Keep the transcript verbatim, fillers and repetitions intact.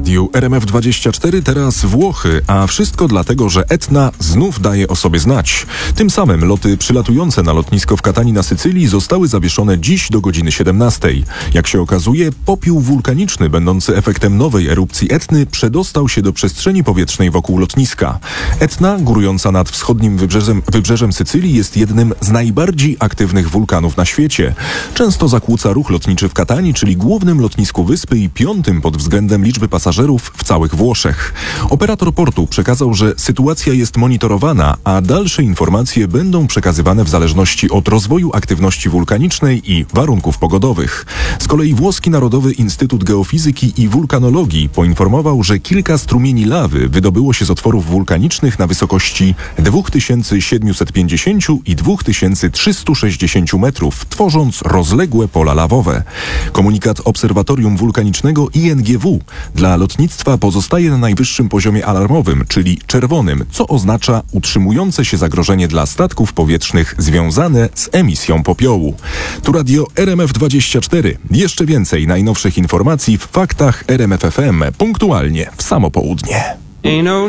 radiu R M F dwadzieścia cztery teraz Włochy, a wszystko dlatego, że Etna znów daje o sobie znać. Tym samym loty przylatujące na lotnisko w Katanii na Sycylii zostały zawieszone dziś do godziny siedemnastej. Jak się okazuje, popiół wulkaniczny będący efektem nowej erupcji Etny przedostał się do przestrzeni powietrznej wokół lotniska. Etna, górująca nad wschodnim wybrzeżem, wybrzeżem Sycylii, jest jednym z najbardziej aktywnych wulkanów na świecie. Często zakłóca ruch lotniczy w Katanii, czyli głównym lotnisku wyspy i piątym pod względem liczby pasażerów w całych Włoszech. Operator portu przekazał, że sytuacja jest monitorowana, a dalsze informacje będą przekazywane w zależności od rozwoju aktywności wulkanicznej i warunków pogodowych. Z kolei włoski Narodowy Instytut Geofizyki i Wulkanologii poinformował, że kilka strumieni lawy wydobyło się z otworów wulkanicznych na wysokości dwa tysiące siedemset pięćdziesiąt i dwa tysiące trzysta sześćdziesiąt metrów, tworząc rozległe pola lawowe. Komunikat Obserwatorium Wulkanicznego I N G W dla lotnictwa pozostaje na najwyższym poziomie alarmowym, czyli czerwonym, co oznacza utrzymujące się zagrożenie dla statków powietrznych związane z emisją popiołu. Tu radio R M F dwadzieścia cztery. Jeszcze więcej najnowszych informacji w faktach R M F F M punktualnie w samo południe. Ain't no